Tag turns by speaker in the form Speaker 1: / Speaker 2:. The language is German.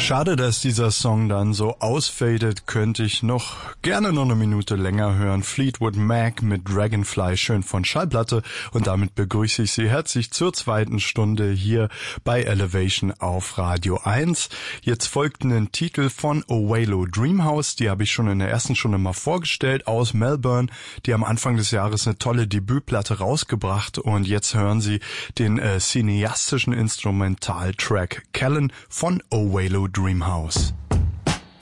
Speaker 1: Schade, dass dieser Song dann so ausfadet, könnte ich gerne noch eine Minute länger hören. Fleetwood Mac mit Dragonfly, schön von Schallplatte. Und damit begrüße ich Sie herzlich zur zweiten Stunde hier bei Elevation auf Radio 1. Jetzt folgt ein Titel von Ovalo Dreamhouse, die habe ich schon in der ersten Stunde mal vorgestellt, aus Melbourne. Die haben Anfang des Jahres eine tolle Debütplatte rausgebracht und jetzt hören Sie den cineastischen Instrumentaltrack Callan von Ovalo Dreamhouse.